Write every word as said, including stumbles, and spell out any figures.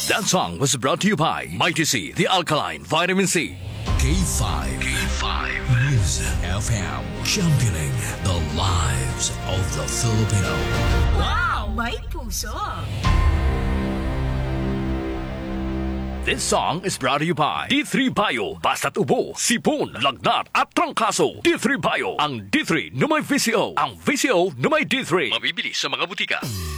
That song was brought to you by Mighty C, the alkaline vitamin C. K five. K five. News F M. Championing the lives of the Filipino. Wow! May puso! This song is brought to you by D three Bio. Basta't ubo, sipon, lagnat at trangkaso. D three Bio. Ang D three na may V C O. Ang V C O na may D three. Mabibili sa mga butika.